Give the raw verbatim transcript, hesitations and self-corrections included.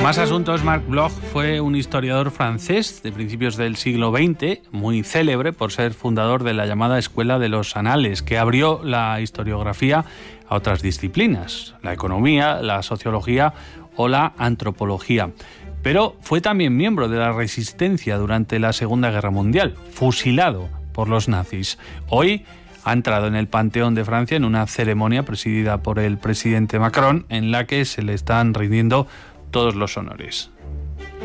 Más asuntos. Marc Bloch fue un historiador francés de principios del siglo veinte, muy célebre por ser fundador de la llamada Escuela de los Anales, que abrió la historiografía a otras disciplinas, la economía, la sociología o la antropología. Pero fue también miembro de la Resistencia durante la Segunda Guerra Mundial, fusilado por los nazis. Hoy ha entrado en el Panteón de Francia en una ceremonia presidida por el presidente Macron, en la que se le están rindiendo todos los honores.